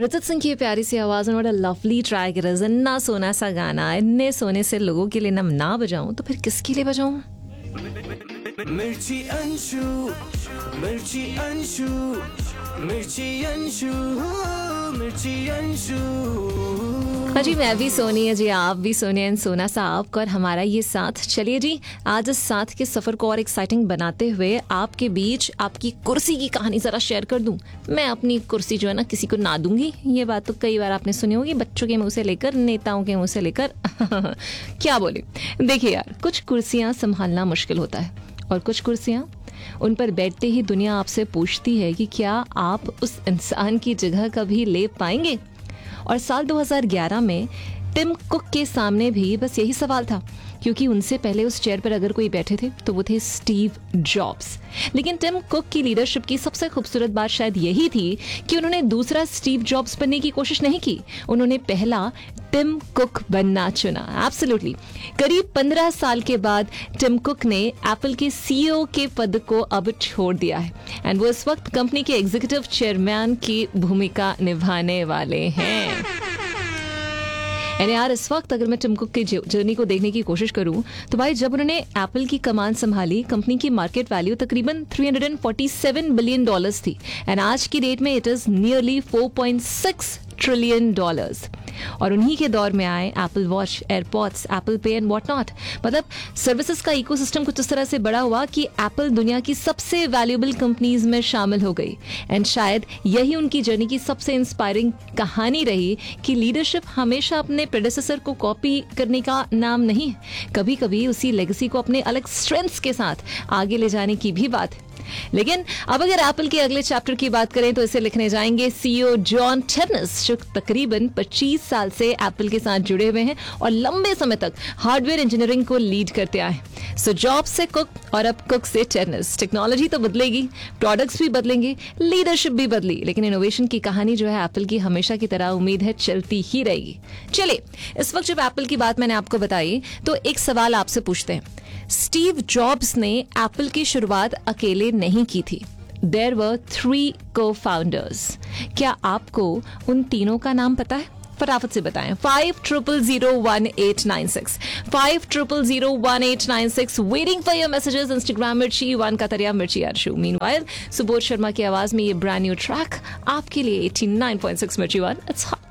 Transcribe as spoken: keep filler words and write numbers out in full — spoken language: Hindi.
अरिजीत सिंह की प्यारी सी आवाज में बड़ा लवली ट्रैक इट इज। इन्ना सोना सा गाना, इन्ने सोने से लोगों के लिए नम ना बजाऊं तो फिर किसके लिए बजाऊं? मिर्ची अंशु, मिर्ची अंशु, मिर्ची अंशु, मिर्ची अंशु। जी मैं भी सोनी है जी, आप भी सोनी एंड सोना साहब और हमारा ये साथ। चलिए जी, आज इस साथ के सफर को और एक्साइटिंग बनाते हुए आपके बीच आपकी कुर्सी की कहानी जरा शेयर कर दूं। मैं अपनी कुर्सी जो है ना किसी को ना दूंगी, ये बात तो कई बार आपने सुनी होगी, बच्चों के मुंह से लेकर नेताओं के मुंह से लेकर क्या बोले। देखिए यार, कुछ कुर्सियां संभालना मुश्किल होता है और कुछ कुर्सियां उन पर बैठते ही दुनिया आपसे पूछती है कि क्या आप उस इंसान की जगह कभी ले पाएंगे। और साल दो हज़ार ग्यारह में टिम कुक के सामने भी बस यही सवाल था, क्योंकि उनसे पहले उस चेयर पर अगर कोई बैठे थे तो वो थे स्टीव जॉब्स। लेकिन टिम कुक की लीडरशिप की सबसे खूबसूरत बात शायद यही थी कि उन्होंने दूसरा स्टीव जॉब्स बनने की कोशिश नहीं की, उन्होंने पहला टिम कुक बनना चुना। एब्सोल्युटली। करीब पंद्रह साल के बाद टिम कुक ने एप्पल के सीईओ के पद को अब छोड़ दिया है एंड वो इस वक्त कंपनी के एग्जीक्यूटिव चेयरमैन की भूमिका निभाने वाले हैं। यानी यार, इस वक्त अगर मैं टिम कुक की जर्नी को देखने की कोशिश करूं तो भाई, जब उन्होंने एप्पल की कमान संभाली, कंपनी की मार्केट वैल्यू तकरीबन तीन सौ सैंतालीस बिलियन डॉलर्स थी एंड आज की डेट में इट इज नियरली चार पॉइंट छह ट्रिलियन डॉलर्स। और उन्हीं के दौर में आए एप्पल वॉच, एयरपॉड्स, एप्पल पे एंड व्हाट नॉट। मतलब सर्विसेज का इकोसिस्टम कुछ इस तरह से बड़ा हुआ कि एप्पल दुनिया की सबसे वैल्यूएबल कंपनीज में शामिल हो गई एंड शायद यही उनकी जर्नी की सबसे इंस्पायरिंग कहानी रही कि लीडरशिप हमेशा अपने प्रेडेसेसर को कॉपी करने का नाम नहीं, कभी कभी उसी लेगेसी को अपने अलग स्ट्रेंथ्स के साथ आगे ले जाने की भी बात है। लेकिन अब अगर एप्पल के अगले चैप्टर की बात करें तो इसे लिखने जाएंगे सीईओ जॉन टेर्नेस, जो तकरीबन पच्चीस साल से एप्पल के साथ जुड़े हुए हैं और लंबे समय तक हार्डवेयर इंजीनियरिंग को लीड करते आए। सो जॉब से कुक और अब कुक से टेर्नेस। टेक्नोलॉजी तो बदलेगी, प्रोडक्ट्स भी बदलेंगे, लीडरशिप भी बदली, लेकिन इनोवेशन की कहानी जो है एप्पल की हमेशा की तरह उम्मीद है चलती ही रहेगी। चलिए, इस वक्त जब एप्पल की बात मैंने आपको बताई तो एक सवाल आपसे पूछते हैं। स्टीव जॉब्स ने एप्पल की शुरुआत अकेले नहीं की थी। There were three co-founders. क्या आपको उन तीनों का नाम पता है? फटाफट से बताएं। Five triple zero one eight nine six five triple zero one eight nine six. Waiting for your messages. Instagram मिर्ची वन कतरिया मिर्ची अर्शु। मीनवाइल सुबोध शर्मा की आवाज में ये ब्रांड न्यू ट्रैक आपके लिए एटी नाइन पॉइंट सिक्स मिर्ची वन। इट्स